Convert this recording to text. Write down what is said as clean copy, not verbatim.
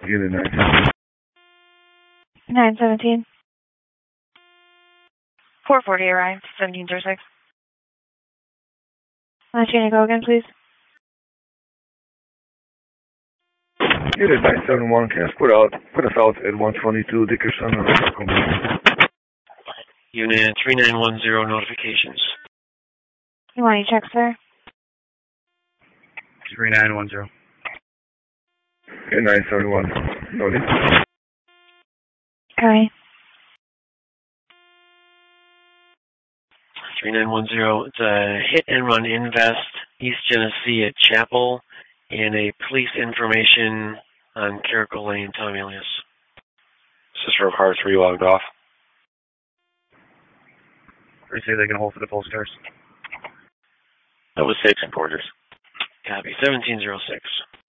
Unit 9. 917. 440 arrived, 1706. Last unit, go again, please. Unit 971, can you put us out at 122 Dickerson? Unit 3910 notifications. You want any check, sir? 3910. Unit 971, noted. Okay. 3910, it's a hit and run invest, East Genesee at Chapel, and a police information on Carrico Lane, Tom Alias. Sister of Hearts, were you logged off? They say they can hold for the full stars. That was 6 and Porters. Copy, 1706.